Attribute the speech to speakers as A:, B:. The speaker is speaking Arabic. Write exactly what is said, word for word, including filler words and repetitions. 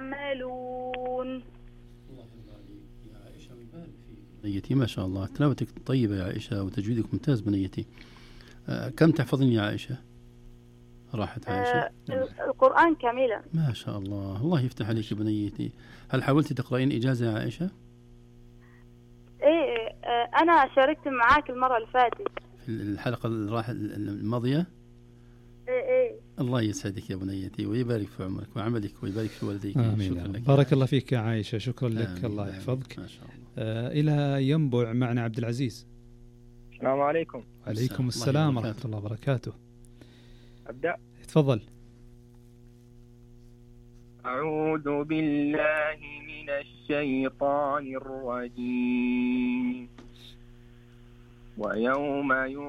A: تعملون.
B: الله عليك يا عائشة، ويبارك فيك بنيتي، ما شاء الله تلاوتك طيبة يا عائشة وتجويدك ممتاز بنيتي. آه كم تحفظين يا عائشة؟ راحت عائشة.
A: آه القرآن كاملا.
B: ما شاء الله، الله يفتح عليك بنيتي. هل حاولتي تقرأين إجازة يا عائشة؟
A: ايه آه انا شاركت معاك المرة اللي فاتت
B: في الحلقة الراح الماضية.
A: ايه ايه
B: الله يسعدك يا بنيتي ويبارك في عمرك وعملك ويبارك في والديك.
C: شكرا لك، بارك الله فيك يا عائشة، شكرا لك.
B: آمين.
C: الله يحفظك.
B: ما شاء الله.
C: آه إلى ينبع معنا عبد العزيز.
D: السلام عليكم.
C: عليكم السلام ورحمة الله وبركاته.
D: أبدأ.
C: تفضل.
D: أعوذ بالله من الشيطان الرجيم. ويوم